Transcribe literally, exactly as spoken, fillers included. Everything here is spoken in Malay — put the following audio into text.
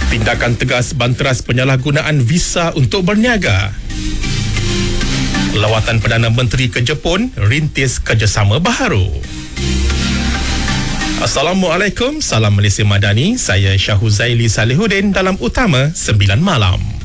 Tindakan tegas banteras penyalahgunaan visa untuk berniaga. Lawatan Perdana Menteri ke Jepun rintis kerjasama baharu. Assalamualaikum, salam Malaysia Madani. Saya Syahuzaili Salihuddin dalam Utama sembilan Malam.